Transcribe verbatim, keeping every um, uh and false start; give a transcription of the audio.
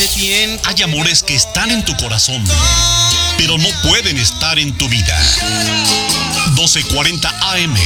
tiempo. Hay amores que están en tu corazón, pero no pueden estar en tu vida. doce cuarenta A M,